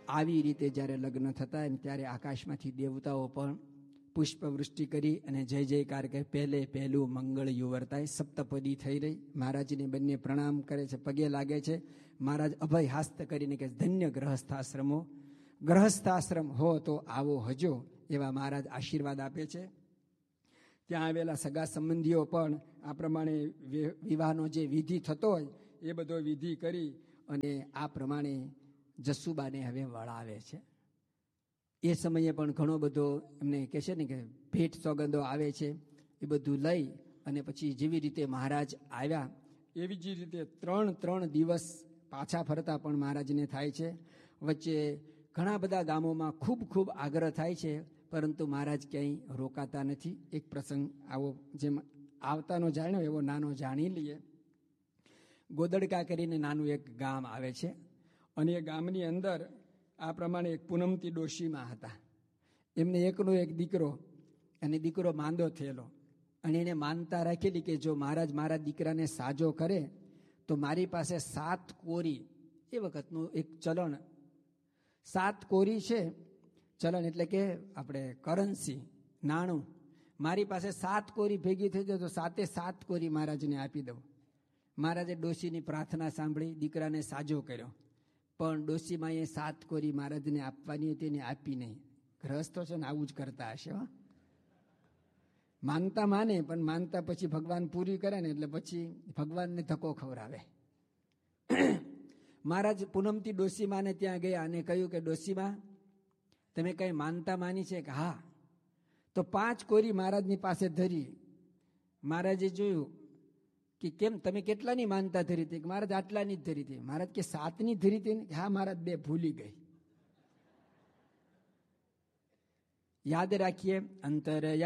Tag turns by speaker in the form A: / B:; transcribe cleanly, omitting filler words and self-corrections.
A: આવી રીતે જ્યારે લગ્ન થતા હોય ત્યારે આકાશમાંથી દેવતાઓ પણ પુષ્પવૃષ્ટિ કરી અને જય જયકાર કહે, પહેલું મંગળ યુવર્તાય. સપ્તપદી થઈ રહી. મહારાજને બંને પ્રણામ કરે છે, પગે લાગે છે. મહારાજ અભય હાસ્ત કરીને કે ધન્ય ગ્રહસ્થાશ્રમો, ગ્રહસ્થાશ્રમ હો તો આવો હજો, એવા મહારાજ આશીર્વાદ આપે છે. ત્યાં આવેલા સગા સંબંધીઓ પણ આ પ્રમાણે વિવાહનો જે વિધિ થતો હોય એ બધો વિધિ કરી અને આ પ્રમાણે જસુબાને હવે વળાવે છે. એ સમયે પણ ઘણો બધો એમને કહે છે ને કે ભેટ સોગંદો આવે છે, એ બધું લઈ અને પછી જેવી રીતે મહારાજ આવ્યા એવી જ રીતે 3 દિવસ પાછા ફરતા પણ મહારાજને થાય છે. વચ્ચે ઘણા બધા ગામોમાં ખૂબ આગ્રહ થાય છે, પરંતુ મહારાજ ક્યાંય રોકાતા નથી. એક પ્રસંગ આવો જેમ આવતાનો જાણ્યો એવો નાનો જાણી લઈએ. ગોદડકા કરીને નાનું એક ગામ આવે છે અને એ ગામની અંદર આ પ્રમાણે એક પૂનમતી ડોશીમાં હતા. એમને એકનો એક દીકરો, અને દીકરો માંદો થયેલો, અને એને માનતા રાખેલી કે જો મહારાજ મારા દીકરાને સાજો કરે તો મારી પાસે 7 કોરી, એ વખતનું એક ચલણ, 7 કોરી છે. ચલણ એટલે કે આપણે કરન્સી, નાણું. મારી પાસે 7 કોરી ભેગી થઈ જાય તો 7 કોરી મહારાજને આપી દઉં. મહારાજે ડોશીની પ્રાર્થના સાંભળી, દીકરાને સાજો કર્યો, પણ ડોશીમાં એ 7 કોરી મહારાજને આપવાની હતી, એને આપી નહીં. ગ્રહસ્થો છે ને આવું જ કરતા હશે. માનતા માને, પણ માનતા પછી ભગવાન પૂરી કરે ને એટલે પછી ભગવાનને ધક્કો ખવડાવે. મહારાજ પૂનમથી ડોશીમાને ત્યાં ગયા અને કહ્યું કે ડોશીમા, તમે કઈ માનતા માની છે? કે હા. તો 5 કોરી મહારાજની પાસે ધરી. મહારાજે જોયું કે કેમ તમે કેટલાની માનતા ધરી હતી? કે મહારાજ આટલાની જ ધરી હતી. મહારાજ કે 7ની ધરી હતી? હા મહારાજ, 2 ભૂલી ગઈ. યાદ રાખીએ, અંતર